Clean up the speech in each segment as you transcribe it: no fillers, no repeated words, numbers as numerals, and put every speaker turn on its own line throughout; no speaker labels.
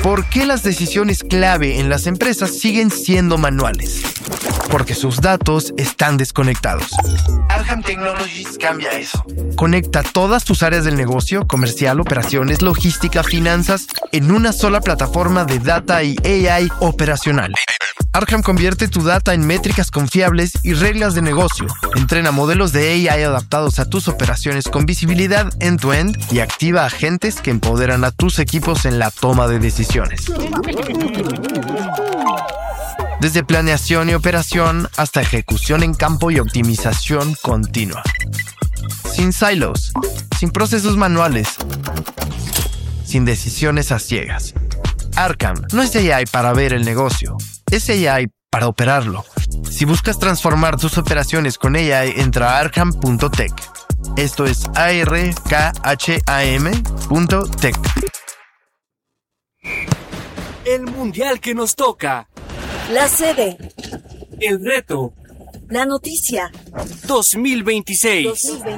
¿Por qué las decisiones clave en las empresas siguen siendo manuales? Porque sus datos están desconectados. Arkham Technologies cambia eso. Conecta todas tus áreas del negocio, comercial, operaciones, logística, finanzas, en una sola plataforma de data y AI operacional. Arkham convierte tu data en métricas confiables y reglas de negocio. Entrena modelos de AI adaptados a tus operaciones con visibilidad end-to-end y activa agentes que empoderan a tus equipos en la toma de decisiones. Desde planeación y operación hasta ejecución en campo y optimización continua. Sin silos, sin procesos manuales, sin decisiones a ciegas. Arkham no es AI para ver el negocio, es AI para operarlo. Si buscas transformar tus operaciones con AI, entra a arkham.tech. Esto es ARKHAM.tech.
El mundial que nos toca.
La sede.
El reto.
La noticia.
2026.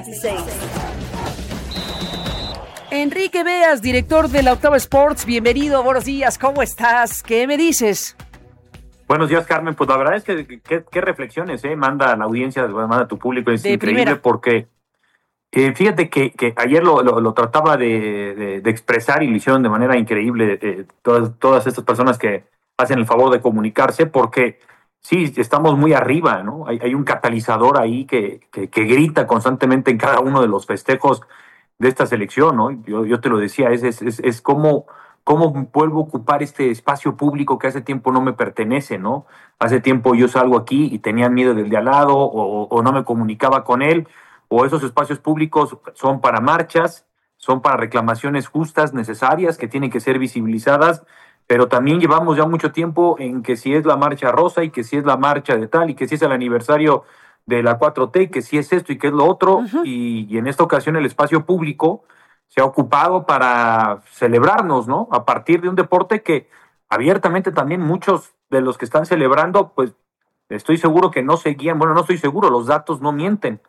Enrique Beas, director de la Octava Sports, bienvenido, buenos días, ¿cómo estás? ¿Qué me dices?
Buenos días, Carmen. Pues la verdad es que qué reflexiones manda a la audiencia, manda a tu público. Es
de
increíble
primera.
Porque fíjate que ayer lo trataba de expresar y lo hicieron de manera increíble todas estas personas que hacen el favor de comunicarse, porque sí, estamos muy arriba, ¿no? Hay un catalizador ahí que grita constantemente en cada uno de los festejos de esta selección, ¿no? Yo te lo decía, es cómo vuelvo a ocupar este espacio público que hace tiempo no me pertenece, ¿no? Hace tiempo yo salgo aquí y tenía miedo del de al lado o no me comunicaba con él, o esos espacios públicos son para marchas, son para reclamaciones justas, necesarias, que tienen que ser visibilizadas, pero también llevamos ya mucho tiempo en que si es la marcha rosa y que si es la marcha de tal y que si es el aniversario de la 4T, que si es esto y que es lo otro, y en esta ocasión el espacio público se ha ocupado para celebrarnos, ¿no? A partir de un deporte que abiertamente también muchos de los que están celebrando, pues estoy seguro que no seguían, bueno, no estoy seguro, los datos no mienten.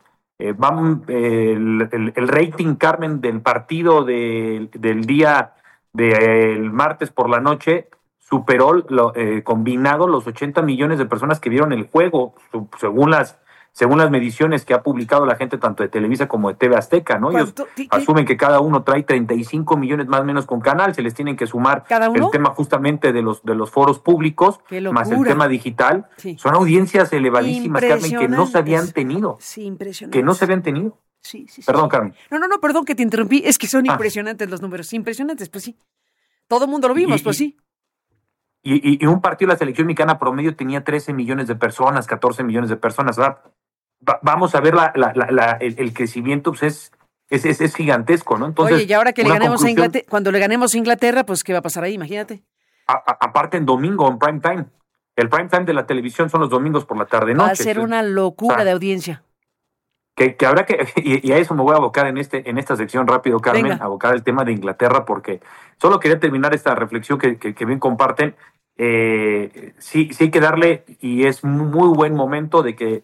El rating, Carmen, del partido del día del martes por la noche superó combinado los 80 millones de personas que vieron el juego, según las mediciones que ha publicado la gente tanto de Televisa como de TV Azteca, ¿no? Ellos asumen que cada uno trae 35 millones más o menos con canal, se les tienen que sumar el tema justamente de los foros públicos, más el tema digital. Sí. Son audiencias elevadísimas, Carmen, que no se habían tenido.
Sí, impresionantes.
Que no se habían tenido.
Sí.
Perdón, Carmen.
No, perdón que te interrumpí, es que son impresionantes los números, impresionantes, pues sí. Todo el mundo lo vimos, pues sí.
Y un partido de la selección mexicana promedio tenía 13 millones de personas, 14 millones de personas, ¿verdad? Vamos a ver el crecimiento, pues es gigantesco, ¿no? Entonces,
oye, y ahora que le ganemos a Inglaterra, cuando le ganemos a Inglaterra, pues ¿qué va a pasar ahí? Imagínate.
Aparte en domingo, en prime time. El prime time de la televisión son los domingos por la tarde-noche.
Va a ser una locura de audiencia.
Que habrá y a eso me voy a abocar en esta sección rápido, Carmen. Venga. Abocar el tema de Inglaterra, porque solo quería terminar esta reflexión que bien comparten. Sí hay que darle, y es muy buen momento de que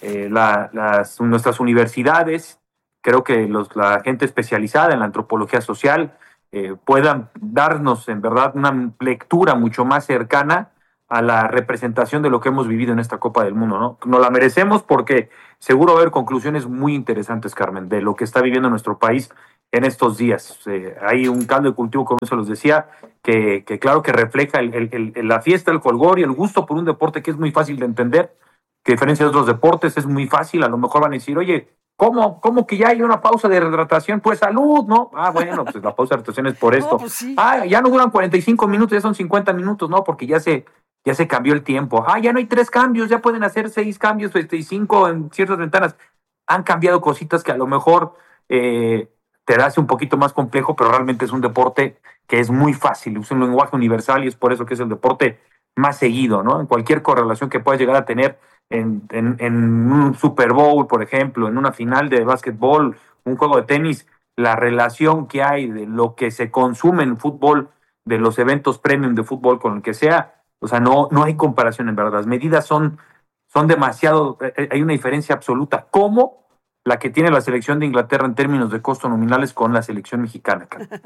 nuestras universidades, creo que la gente especializada en la antropología social puedan darnos en verdad una lectura mucho más cercana a la representación de lo que hemos vivido en esta Copa del Mundo, ¿no? Nos la merecemos porque seguro va a haber conclusiones muy interesantes, Carmen, de lo que está viviendo nuestro país en estos días. Hay un caldo de cultivo, como se los decía, que claro que refleja la fiesta, el folgor y el gusto por un deporte que es muy fácil de entender, que a diferencia de otros deportes es muy fácil. A lo mejor van a decir, oye, ¿cómo que ya hay una pausa de rehidratación? Pues salud, ¿no? Bueno, pues la pausa de rehidratación es por esto.
No, pues sí.
Ya no duran 45 minutos, ya son 50 minutos, ¿no? Porque ya se cambió el tiempo. Ya no hay 3 cambios, ya pueden hacer 6 cambios y 5 en ciertas ventanas. Han cambiado cositas que a lo mejor te hace un poquito más complejo, pero realmente es un deporte que es muy fácil, es un lenguaje universal y es por eso que es el deporte más seguido, ¿no? En cualquier correlación que puedas llegar a tener en un Super Bowl, por ejemplo, en una final de básquetbol, un juego de tenis, la relación que hay de lo que se consume en fútbol, de los eventos premium de fútbol con el que sea, o sea, no hay comparación en verdad. Las medidas son demasiado, hay una diferencia absoluta, como la que tiene la selección de Inglaterra en términos de costos nominales con la selección mexicana.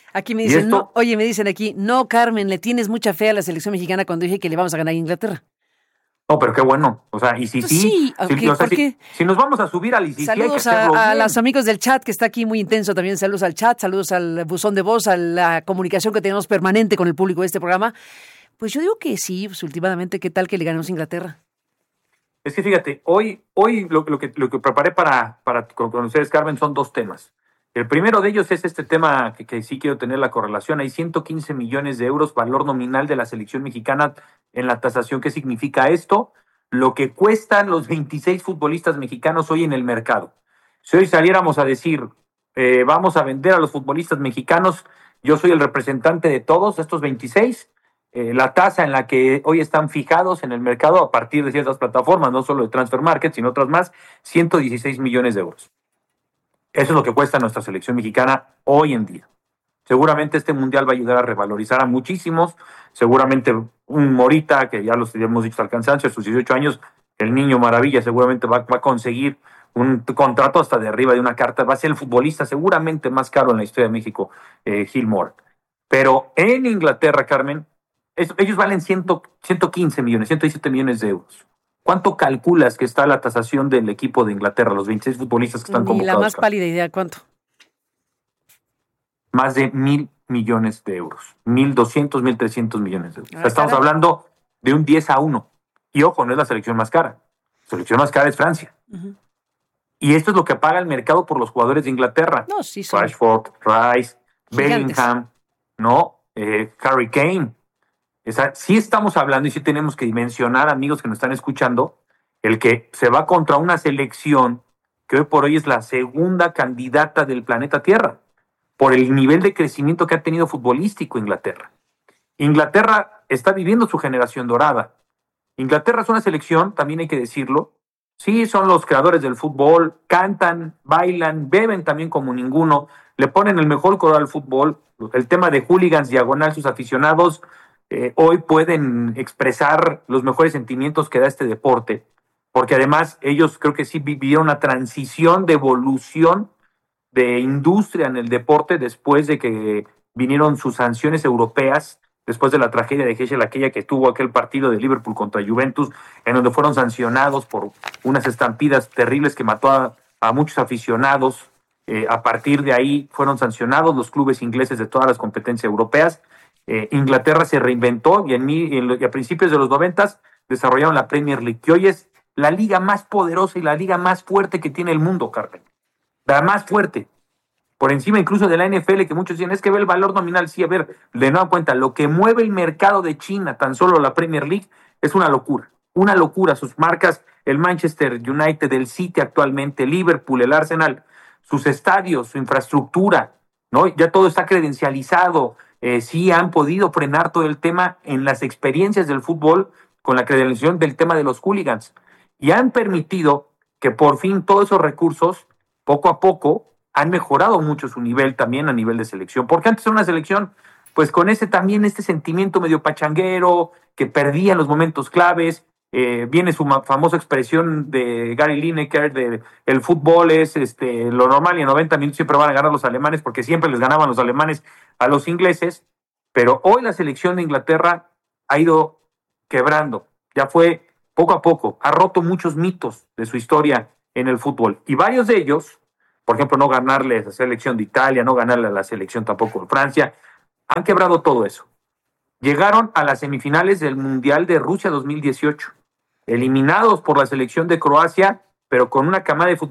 Aquí me
Y
dicen,
esto-
no, oye, me dicen aquí, no, Carmen, le tienes mucha fe a la selección mexicana cuando dije que le vamos a ganar a Inglaterra.
No, pero qué bueno. O sea, y si
Pues sí, ok,
o sea,
¿por qué?
si nos vamos a subir al ICC, hay que
Saludos
hacerlo
a
bien.
los amigos del chat, que está aquí muy intenso también. Saludos al chat, saludos al buzón de voz, a la comunicación que tenemos permanente con el público de este programa. Pues yo digo que sí, pues últimamente, ¿qué tal que le ganemos a Inglaterra?
Es que fíjate, hoy lo que preparé para con ustedes, Carmen, son dos temas. El primero de ellos es este tema que sí quiero tener la correlación. Hay 115 millones de euros valor nominal de la selección mexicana en la tasación. ¿Qué significa esto? Lo que cuestan los 26 futbolistas mexicanos hoy en el mercado. Si hoy saliéramos a decir, vamos a vender a los futbolistas mexicanos, yo soy el representante de todos estos 26, la tasa en la que hoy están fijados en el mercado a partir de ciertas plataformas, no solo de Transfer Market, sino otras más, 116 millones de euros. Eso es lo que cuesta nuestra selección mexicana hoy en día. Seguramente este mundial va a ayudar a revalorizar a muchísimos. Seguramente un Morita, que ya los hemos dicho al cansancio, a sus 18 años, el niño maravilla, seguramente va a conseguir un contrato hasta de arriba de una carta. Va a ser el futbolista seguramente más caro en la historia de México, Gil Moore. Pero en Inglaterra, Carmen, ellos valen 115 millones, 117 millones de euros. ¿Cuánto calculas que está la tasación del equipo de Inglaterra, los 26 futbolistas que están
Ni
convocados?
la más
Carmen?
pálida idea, ¿cuánto?
Más de 1,000 millones de euros. 1,200, 1,300 millones de euros. O sea, estamos
caray.
hablando de un 10-1. Y ojo, no es la selección más cara. La selección más cara es Francia.
Ujú.
Y esto es lo que paga el mercado por los jugadores de Inglaterra.
No, sí son
Rashford, Rice,
gigantes.
Bellingham, ¿no? Harry Kane. O sea, sí estamos hablando y sí tenemos que dimensionar, amigos que nos están escuchando, el que se va contra una selección que hoy por hoy es la segunda candidata del planeta Tierra por el nivel de crecimiento que ha tenido futbolístico Inglaterra. Inglaterra está viviendo su generación dorada. Inglaterra es una selección, también hay que decirlo, sí son los creadores del fútbol, cantan, bailan, beben también como ninguno, le ponen el mejor color al fútbol. El tema de hooligans diagonal, sus aficionados hoy pueden expresar los mejores sentimientos que da este deporte, porque además ellos creo que sí vivieron una transición de evolución de industria en el deporte después de que vinieron sus sanciones europeas, después de la tragedia de Heschel, aquella que tuvo aquel partido de Liverpool contra Juventus, en donde fueron sancionados por unas estampidas terribles que mató a muchos aficionados. A partir de ahí fueron sancionados los clubes ingleses de todas las competencias europeas. Inglaterra se reinventó y a principios de los 90 desarrollaron la Premier League, que hoy es la liga más poderosa y la liga más fuerte que tiene el mundo, Carmen. La más fuerte. Por encima incluso de la NFL, que muchos dicen, es que ve el valor nominal. Sí, a ver, de nueva cuenta, lo que mueve el mercado de China, tan solo la Premier League, es una locura. Una locura. Sus marcas, el Manchester United, el City actualmente, el Liverpool, el Arsenal, sus estadios, su infraestructura, ¿no? Ya todo está credencializado. Sí han podido frenar todo el tema en las experiencias del fútbol con la credencialización del tema de los hooligans. Y han permitido que por fin todos esos recursos, poco a poco, han mejorado mucho su nivel también a nivel de selección. Porque antes era una selección, pues con este sentimiento medio pachanguero, que perdía en los momentos claves. Viene su famosa expresión de Gary Lineker de el fútbol es lo normal y en 90 minutos siempre van a ganar los alemanes, porque siempre les ganaban los alemanes a los ingleses. Pero hoy la selección de Inglaterra ha ido quebrando. Ya fue poco a poco, ha roto muchos mitos de su historia en el fútbol. Y varios de ellos, por ejemplo, no ganarle a la selección de Italia, no ganarle a la selección tampoco de Francia, han quebrado todo eso. Llegaron a las semifinales del Mundial de Rusia 2018, eliminados por la selección de Croacia, pero con una camada de